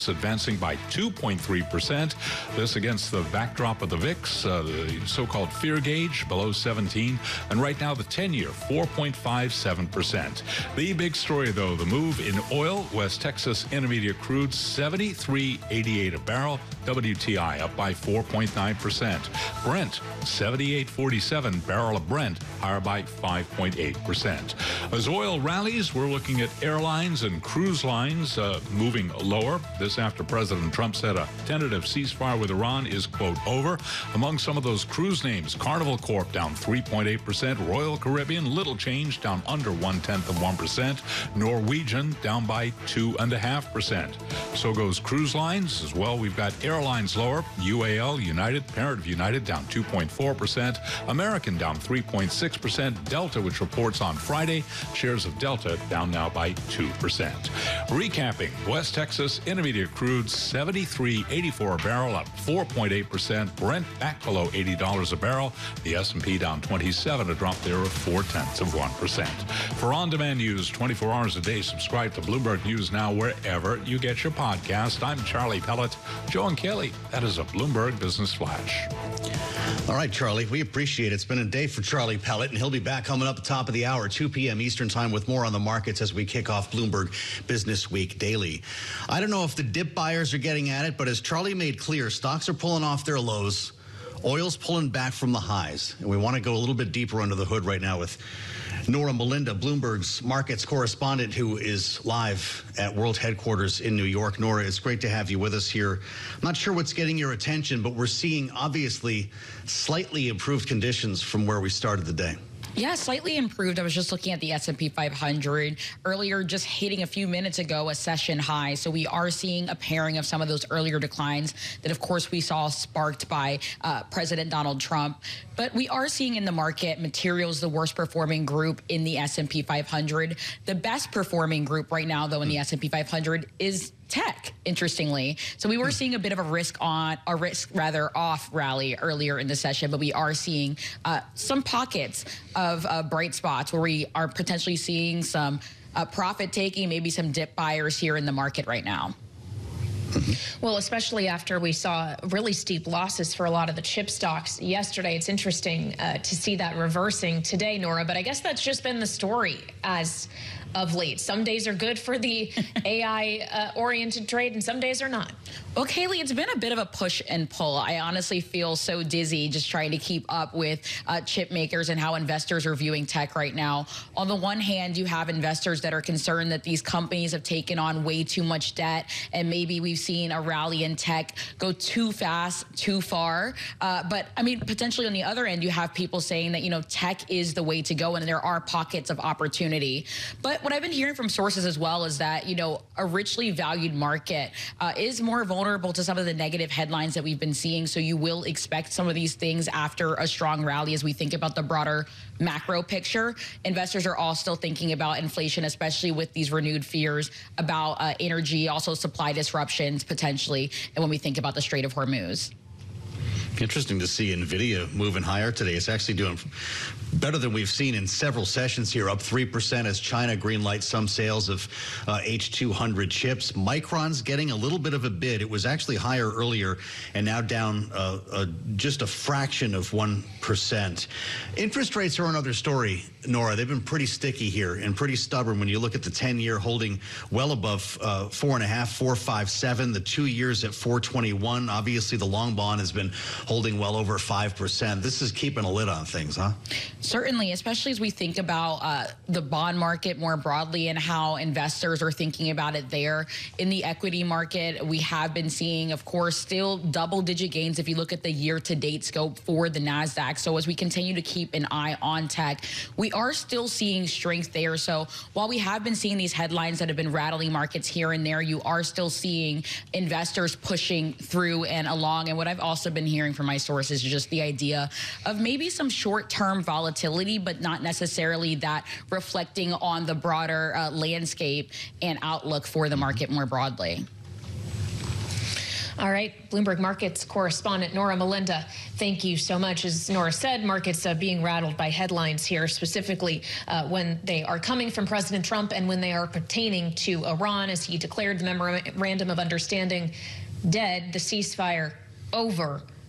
advancing by 2.3%. This against the backdrop of the VIX, the so-called fear gauge, below 17. And right now, the 10-year, 4.57%. The big story, though, the move in oil. West Texas Intermediate crude, $73.88 a barrel. WTI up by 4.9%. Brent, $78.47 barrel of Brent, higher by 5.8%. As oil rallies, we're looking at airlines and cruise lines moving lower. This after President Trump said a tentative ceasefire with Iran is, quote, over. Among some of those cruise names, Carnival Corp down 3.8%, Royal Caribbean, little change, down under 0.1%, Norwegian down by 2.5%. So goes cruise lines as well. We've got airlines lower, UAL, United, parent of United, down 2.4%, American down 3.6%, Delta, which reports on Friday, shares of Delta down now by 2%. Recapping, West Texas Intermediate crude, $73.84 a barrel, up 4.8%. Brent back below $80 a barrel. The S&P down 27, a drop there of 0.4%. For on-demand news 24 hours a day, subscribe to Bloomberg News Now wherever you get your podcast. I'm Charlie Pellet. Joe and Kelly, that is a Bloomberg Business Flash. All right, Charlie, we appreciate it. It's been a day for Charlie Pellet, and he'll be back coming up at the top of the hour, 2 p.m. Eastern Time, with more on the markets as we kick off Bloomberg Business Week Daily. I don't know if the dip buyers are getting at it, but as Charlie made clear, stocks are pulling off their lows. Oil's pulling back from the highs. And we want to go a little bit deeper under the hood right now with Nora Melinda, Bloomberg's markets correspondent, who is live at World Headquarters in New York. Nora, it's great to have you with us here. I'm not sure what's getting your attention, but we're seeing, obviously, slightly improved conditions from where we started the day. Yeah, slightly improved. I was just looking at the S&P 500 earlier, just hitting a few minutes ago a session high. So we are seeing a pairing of some of those earlier declines that, of course, we saw sparked by President Donald Trump. But we are seeing in the market materials the worst performing group in the S&P 500. The best performing group right now, though, in the S&P 500 is tech, interestingly. So we were seeing a bit of a risk off rally earlier in the session, but we are seeing some pockets of bright spots where we are potentially seeing some profit taking, maybe some dip buyers here in the market right now. Well, especially after we saw really steep losses for a lot of the chip stocks yesterday. It's interesting to see that reversing today, Nora, but I guess that's just been the story as of late. Some days are good for the AI-oriented trade, and some days are not. Well, Kaylee, it's been a bit of a push and pull. I honestly feel so dizzy just trying to keep up with chip makers and how investors are viewing tech right now. On the one hand, you have investors that are concerned that these companies have taken on way too much debt, and maybe we've seen a rally in tech go too fast, too far. But, I mean, potentially on the other end, you have people saying that, you know, tech is the way to go, and there are pockets of opportunity. But what I've been hearing from sources as well is that, you know, a richly valued market is more vulnerable to some of the negative headlines that we've been seeing. So you will expect some of these things after a strong rally as we think about the broader macro picture. Investors are all still thinking about inflation, especially with these renewed fears about energy, also supply disruptions potentially, and when we think about the Strait of Hormuz. Interesting to see NVIDIA moving higher today. It's actually doing better than we've seen in several sessions here, up 3% as China greenlights some sales of H200 chips. Micron's getting a little bit of a bid. It was actually higher earlier and now down just a fraction of 1%. Interest rates are another story, Nora. They've been pretty sticky here and pretty stubborn when you look at the 10-year holding well above 4.5, 4.57, the 2 years at 4.21. Obviously, the long bond has been holding well over 5%. This is keeping a lid on things, huh? Certainly, especially as we think about the bond market more broadly and how investors are thinking about it there. In the equity market, we have been seeing, of course, still double-digit gains if you look at the year-to-date scope for the NASDAQ. So as we continue to keep an eye on tech, we are still seeing strength there. So while we have been seeing these headlines that have been rattling markets here and there, you are still seeing investors pushing through and along. And what I've also been hearing from my sources is just the idea of maybe some short-term volatility, but not necessarily that reflecting on the broader landscape and outlook for the market more broadly. All right, Bloomberg Markets correspondent Nora Melinda, thank you so much. As Nora said, markets being rattled by headlines here, specifically when they are coming from President Trump and when they are pertaining to Iran, as he declared the memorandum of understanding dead, the ceasefire over.